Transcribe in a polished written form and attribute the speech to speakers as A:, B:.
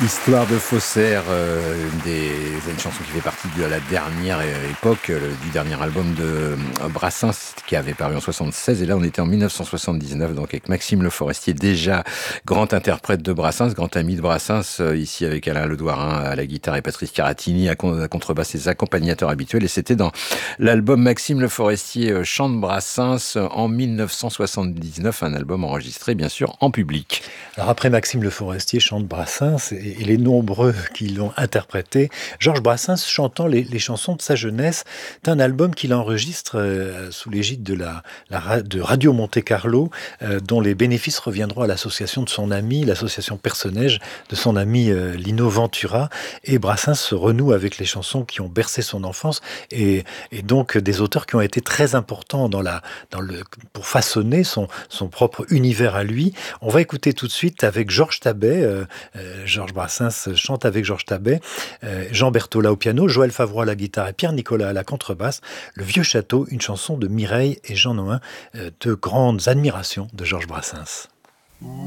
A: Histoire de faussaire, une chanson qui fait partie de la dernière époque, du dernier album de Brassens qui avait paru en 76, et là on était en 1979, donc avec Maxime Le Forestier, déjà grand interprète de Brassens, grand ami de Brassens, ici avec Alain Ledouarin à la guitare et Patrice Caratini à contrebasse, ses accompagnateurs habituels, et c'était dans l'album Maxime Le Forestier chante Brassens en 1979, un album enregistré bien sûr en public.
B: Alors après Maxime Le Forestier chante Brassens et les nombreux qui l'ont interprété, Georges Brassens chantant les chansons de sa jeunesse, c'est un album qu'il enregistre sous l'égide de Radio Monte Carlo, dont les bénéfices reviendront à l'association de son ami, l'association Personnage de son ami Lino Ventura. Et Brassens se renoue avec les chansons qui ont bercé son enfance et donc des auteurs qui ont été très importants pour façonner son propre univers à lui. On va écouter tout de suite avec Georges Tabet, Georges Brassens chante avec Georges Tabet, Jean Berthola au piano, Joël Favreau à la guitare et Pierre Nicolas à la contrebasse, Le Vieux Château, une chanson de Mireille et Jean Nohain, de grandes admirations de Georges Brassens.